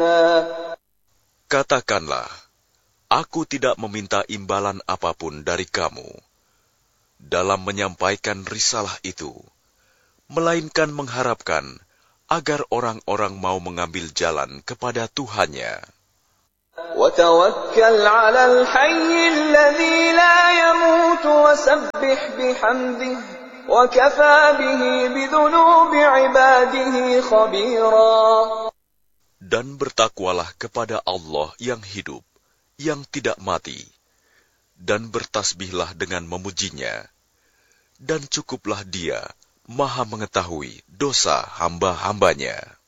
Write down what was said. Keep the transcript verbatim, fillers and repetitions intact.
Katakanlah, aku tidak meminta imbalan apapun dari kamu dalam menyampaikan risalah itu, melainkan mengharapkan agar orang-orang mau mengambil jalan kepada Tuhannya. وَتَوَكَّلْ عَلَى الْحَيِّ الَّذِي لَا يَمُوتُ وَسَبِّحْ بِحَمْدِهِ وَكَفَى بِهِ بِذُنُوبِ عِبَادِهِ خَبِيرًا. Dan bertakwalah kepada Allah yang hidup, yang tidak mati, dan bertasbihlah dengan memujinya, dan cukuplah Dia Maha mengetahui dosa hamba-hambanya.